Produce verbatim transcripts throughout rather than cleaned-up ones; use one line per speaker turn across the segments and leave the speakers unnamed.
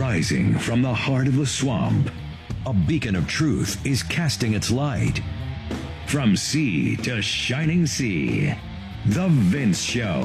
Rising from the heart of the swamp, a beacon of truth is casting its light. From sea to shining sea, The Vince Show.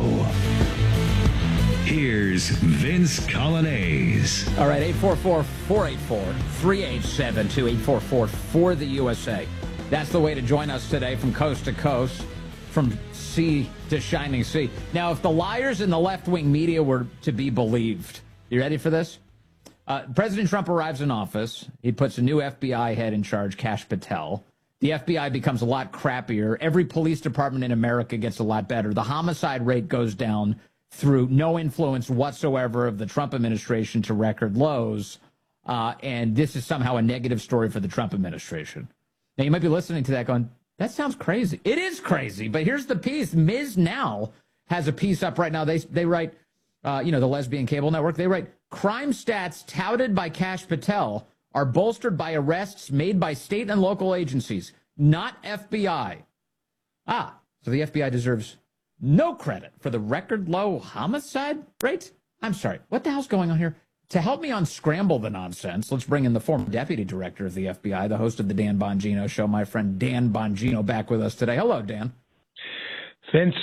Here's Vince Coglianese.
All right, eight four four, four eight four, three eight seven two, eight four four for the U S A. That's the way to join us today from coast to coast, from sea to shining sea. Now, if the liars in the left-wing media were to be believed, you ready for this? Uh, President Trump arrives in office. He puts a new F B I head in charge, Kash Patel. The F B I becomes a lot crappier. Every police department in America gets a lot better. The homicide rate goes down through no influence whatsoever of the Trump administration to record lows. Uh, and this is somehow a negative story for the Trump administration. Now, you might be listening to that going, that sounds crazy. It is crazy, but here's the piece. Miz Now has a piece up right now. They they write, uh, you know, the lesbian cable network, they write, crime stats touted by Kash Patel are bolstered by arrests made by state and local agencies, not F B I. Ah, so the F B I deserves no credit for the record low homicide rate? I'm sorry, what the hell's going on here? To help me unscramble the nonsense, let's bring in the former deputy director of the F B I, the host of the Dan Bongino Show, my friend Dan Bongino, back with us today. Hello, Dan.
Vince,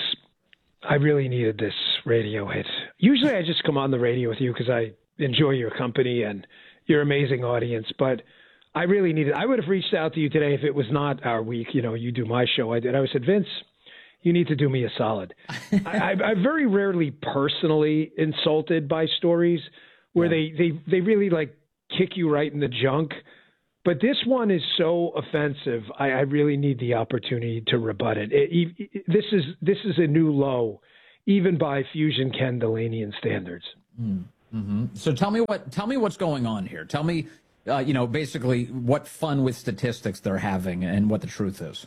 I really needed this radio hit. Usually I just come on the radio with you because I enjoy your company and your amazing audience, but I really needed, I would have reached out to you today if it was not our week. You know, you do my show. I did. I said, Vince, you need to do me a solid. I, I, I'm very rarely personally insulted by stories where yeah. they, they, they really like kick you right in the junk. But this one is so offensive. I, I really need the opportunity to rebut it. It, it. This is this is a new low, even by Fusion Ken Dilanian standards.
Mm-hmm. So tell me what tell me what's going on here. Tell me, uh, you know, basically what fun with statistics they're having and what the truth is.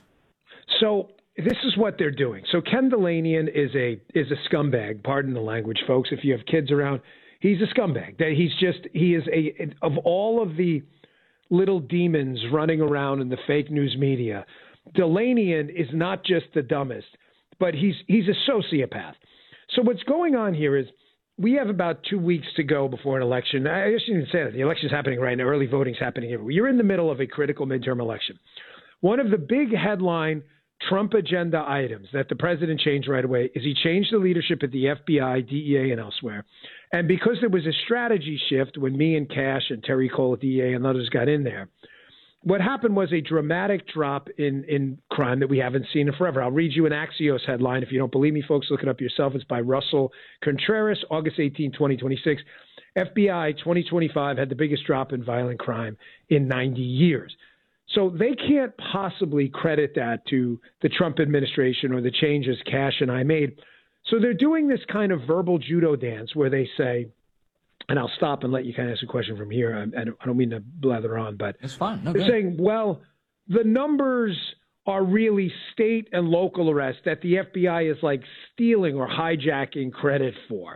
So this is what they're doing. So Ken Dilanian is a is a scumbag. Pardon the language, folks. If you have kids around. He's a scumbag. He's just, he is a, of all of the little demons running around in the fake news media, Dilanian is not just the dumbest, but he's he's a sociopath. So what's going on here is we have about two weeks to go before an election. I guess you didn't say that. The election's happening right now. Early voting's happening everywhere. You're in the middle of a critical midterm election. One of the big headline Trump agenda items that the president changed right away is he changed the leadership at the F B I, D E A, and elsewhere. And because there was a strategy shift when me and Kash and Terry Cole at D E A and others got in there, what happened was a dramatic drop in, in crime that we haven't seen in forever. I'll read you an Axios headline. If you don't believe me, folks, look it up yourself. It's by Russell Contreras, August eighteenth, twenty twenty-six. F B I twenty twenty-five had the biggest drop in violent crime in ninety years. So they can't possibly credit that to the Trump administration or the changes Kash and I made. So they're doing this kind of verbal judo dance where they say, and I'll stop and let you kind of ask a question from here. I, I don't mean to blather on, but
it's fine. No,
they're saying, well, the numbers are really state and local arrests that the F B I is like stealing or hijacking credit for.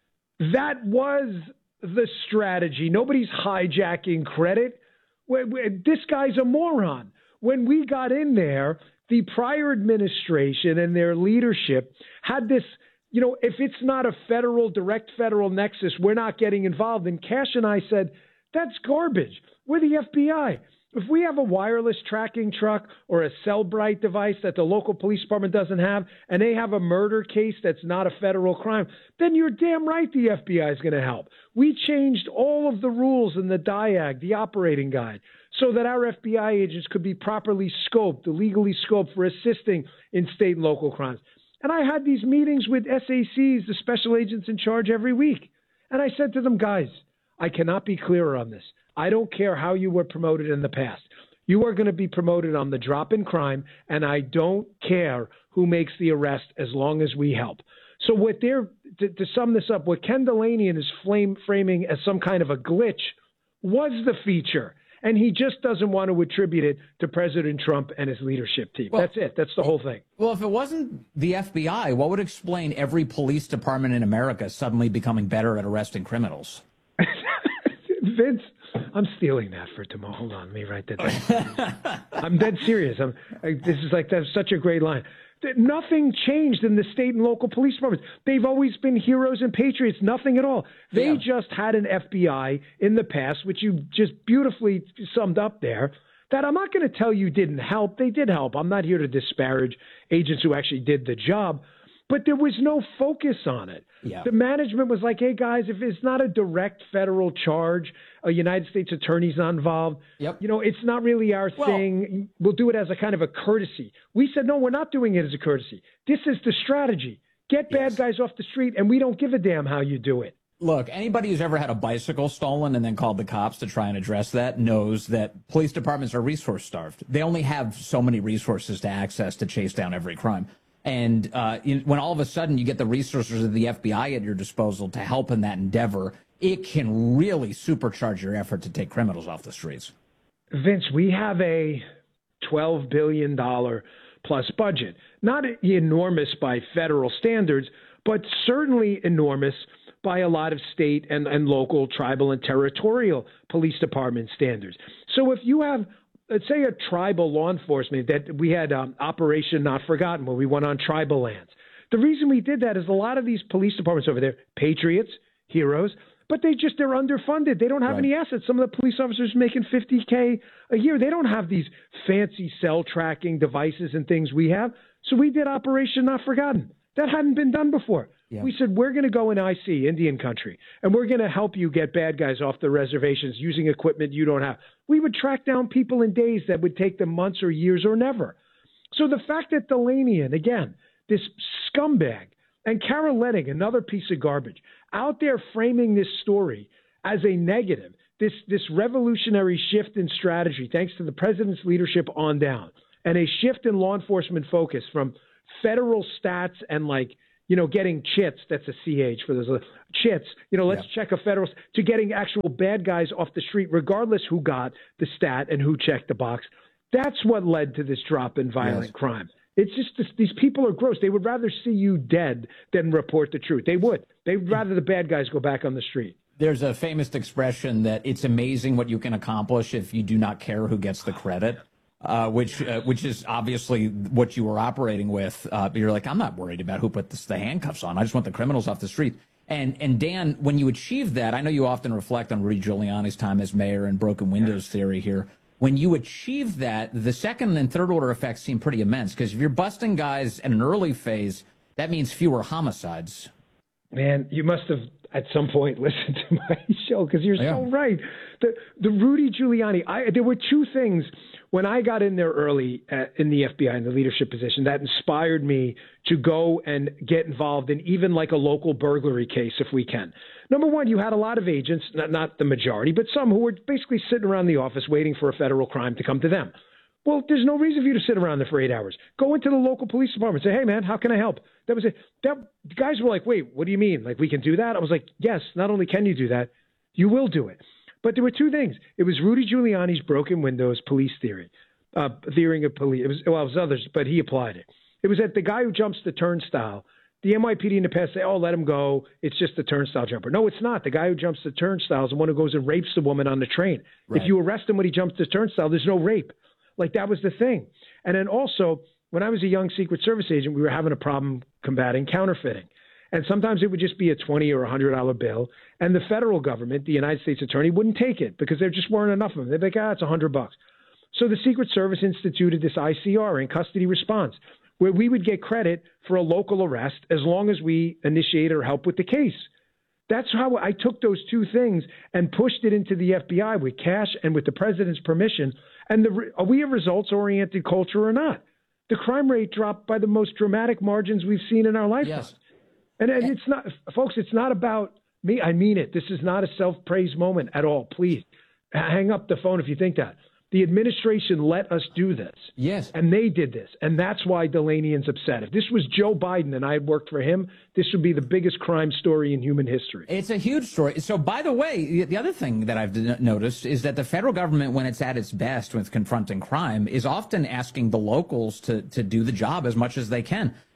That was the strategy. Nobody's hijacking credit. This guy's a moron. When we got in there, the prior administration and their leadership had this, you know, if it's not a federal, direct federal nexus, we're not getting involved. And Kash and I said, that's garbage. We're the F B I. If we have a wireless tracking truck or a Cellbrite device that the local police department doesn't have, and they have a murder case that's not a federal crime, then you're damn right the F B I is going to help. We changed all of the rules in the DIAG, the operating guide, so that our F B I agents could be properly scoped, legally scoped for assisting in state and local crimes. And I had these meetings with S A Cs, the special agents in charge, every week. And I said to them, guys, I cannot be clearer on this. I don't care how you were promoted in the past. You are going to be promoted on the drop in crime, and I don't care who makes the arrest as long as we help. So what they're, to, to sum this up, what Ken Dilanian is flame, framing as some kind of a glitch was the feature, and he just doesn't want to attribute it to President Trump and his leadership team. Well, that's it. That's the whole thing.
Well, if it wasn't the F B I, what would explain every police department in America suddenly becoming better at arresting criminals?
Vince, I'm stealing that for tomorrow. Hold on, let me write that down. I'm dead serious. I'm, I, this is like that's such a great line. That nothing changed in the state and local police departments. They've always been heroes and patriots, nothing at all. They
Yeah.
just had an F B I in the past, which you just beautifully summed up there, that I'm not going to tell you didn't help. They did help. I'm not here to disparage agents who actually did the job, but there was no focus on it.
Yeah.
The management was like, hey, guys, if it's not a direct federal charge, a United States attorney's not involved,
Yep.
you know, it's not really our
Well-
thing. We'll do it as a kind of a courtesy. We said, no, we're not doing it as a courtesy. This is the strategy. Get bad
Yes.
guys off the street, and we don't give a damn how you do it.
Look, anybody who's ever had a bicycle stolen and then called the cops to try and address that knows that police departments are resource starved. They only have so many resources to access to chase down every crime. And uh, in, when all of a sudden you get the resources of the F B I at your disposal to help in that endeavor, it can really supercharge your effort to take criminals off the streets.
Vince, we have a twelve billion dollars plus budget. Not enormous by federal standards, but certainly enormous by a lot of state and, and local, tribal, and territorial police department standards. So if you have, let's say, a tribal law enforcement, that we had um, Operation Not Forgotten, where we went on tribal lands. The reason we did that is a lot of these police departments over there, patriots, heroes, but they just, they're underfunded. They don't have
Right.
any assets. Some of the police officers making fifty K a year. They don't have these fancy cell tracking devices and things we have. So we did Operation Not Forgotten. That hadn't been done before.
Yeah.
We said, we're going to go in I C, Indian country, and we're going to help you get bad guys off the reservations using equipment you don't have. We would track down people in days that would take them months or years or never. So the fact that Delanian, again, this scumbag, and Carol Leonnig, another piece of garbage, out there framing this story as a negative, this, this revolutionary shift in strategy, thanks to the president's leadership on down, and a shift in law enforcement focus from federal stats and like, you know, getting chits, that's a C H for those uh, chits, you know, let's
Yeah.
check a federal, to getting actual bad guys off the street, regardless who got the stat and who checked the box. That's what led to this drop in violent
Yes.
crime. It's just this, these people are gross. They would rather see you dead than report the truth. They would. They'd rather the bad guys go back on the street.
There's a famous expression that it's amazing what you can accomplish if you do not care who gets the credit. Uh, which uh, which is obviously what you were operating with. Uh, you're like, I'm not worried about who put this, the handcuffs on. I just want the criminals off the street. And and Dan, when you achieve that, I know you often reflect on Rudy Giuliani's time as mayor and broken windows theory here. When you achieve that, the second and third order effects seem pretty immense, because if you're busting guys at an early phase, that means fewer homicides.
Man, you must have at some point listened to my show, because you're
Yeah.
so right. The the Rudy Giuliani, I, there were two things when I got in there early uh, in the F B I in the leadership position that inspired me to go and get involved in even like a local burglary case if we can. Number one, you had a lot of agents, not, not the majority, but some who were basically sitting around the office waiting for a federal crime to come to them. Well, there's no reason for you to sit around there for eight hours. Go into the local police department and say, hey, man, how can I help? That was it. That, the guys were like, wait, what do you mean? Like, we can do that? I was like, yes, not only can you do that, you will do it. But there were two things. It was Rudy Giuliani's broken windows police theory, uh, theory of police. It was, well, it was others, but he applied it. It was that the guy who jumps the turnstile, the N Y P D in the past say, oh, let him go. It's just a turnstile jumper. No, it's not. The guy who jumps the turnstile is the one who goes and rapes the woman on the train.
Right.
If you arrest him when he jumps the turnstile, there's no rape. Like, that was the thing. And then also, when I was a young Secret Service agent, we were having a problem combating counterfeiting. And sometimes it would just be a twenty or one hundred dollar bill. And the federal government, the United States attorney, wouldn't take it because there just weren't enough of them. They'd be like, ah, it's one hundred bucks. So the Secret Service instituted this I C R, in custody response, where we would get credit for a local arrest as long as we initiate or help with the case. That's how I took those two things and pushed it into the F B I with cash and with the president's permission. And the, are we a results-oriented culture or not? The crime rate dropped by the most dramatic margins we've seen in our lifetime.
Yes.
And, and it's not, folks, it's not about me. I mean it. This is not a self-praise moment at all. Please hang up the phone if you think that. The administration let us do this.
Yes.
And they did this. And that's why Delanian's upset. If this was Joe Biden and I had worked for him, this would be the biggest crime story in human history.
It's a huge story. So, by the way, the other thing that I've d- noticed is that the federal government, when it's at its best with confronting crime, is often asking the locals to, to do the job as much as they can.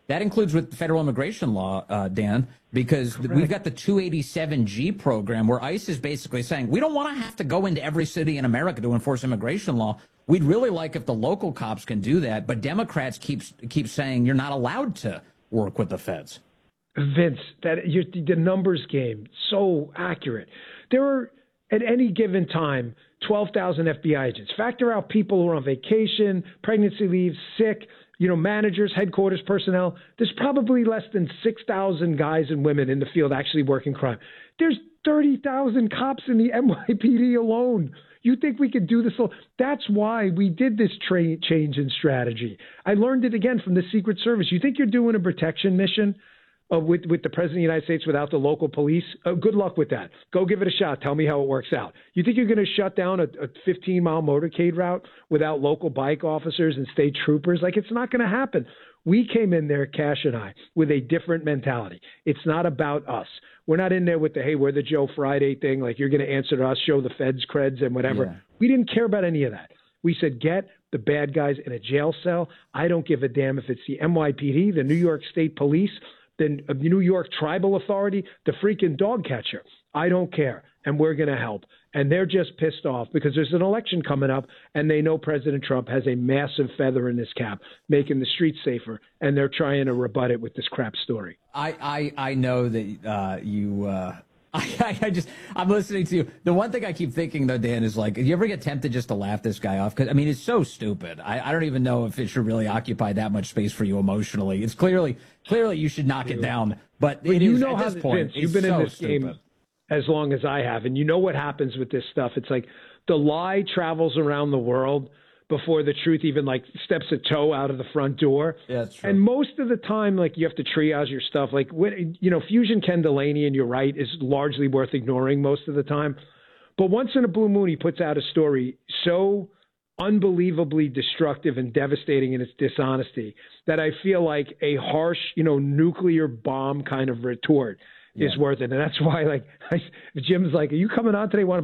That includes with federal immigration law, uh, Dan, because Correct. We've got the two eighty-seven G program where ICE is basically saying we don't want to have to go into every city in America to enforce immigration law. We'd really like if the local cops can do that, but Democrats keep keep saying you're not allowed to work with the feds.
Vince, that you're, the numbers game, so accurate. There are, at any given time, twelve thousand F B I agents. Factor out people who are on vacation, pregnancy leave, sick, you know, managers, headquarters personnel. There's probably less than six thousand guys and women in the field actually working crime. There's thirty thousand cops in the N Y P D alone. You think we could do this? That's why we did this tra- change in strategy. I learned it again from the Secret Service. You think you're doing a protection mission uh, with, with the President of the United States without the local police? Uh, good luck with that. Go give it a shot. Tell me how it works out. You think you're going to shut down a fifteen-mile motorcade route without local bike officers and state troopers? Like, it's not going to happen. We came in there, Cash and I, with a different mentality. It's not about us. We're not in there with the, hey, we're the Joe Friday thing, like you're going to answer to us, show the feds creds and whatever. Yeah. We didn't care about any of that. We said, get the bad guys in a jail cell. I don't give a damn if it's the N Y P D, the New York State Police, the New York Tribal Authority, the freaking dog catcher. I don't care, and we're going to help. And they're just pissed off because there's an election coming up, and they know President Trump has a massive feather in his cap, making the streets safer, and they're trying to rebut it with this crap story.
I, I, I know that uh, you uh, – I, I just – I'm listening to you. The one thing I keep thinking, though, Dan, is like, do you ever get tempted just to laugh this guy off? Because, I mean, it's so stupid. I, I don't even know if it should really occupy that much space for you emotionally. It's clearly – clearly you should knock it down. But it
you
is,
know
at
how
this point,
Vince, you've been
so
in this
stupid.
game as long as I have, and you know what happens with this stuff. It's like the lie travels around the world before the truth even like steps a toe out of the front door.
Yeah, that's true.
And most of the time, like you have to triage your stuff. Like, you know, Fusion Ken Delaney, and you're right, is largely worth ignoring most of the time. But once in a blue moon, he puts out a story so unbelievably destructive and devastating in its dishonesty that I feel like a harsh, you know, nuclear bomb kind of retort yeah. is worth it. And that's why, like, I, Jim's like, are you coming on today? Want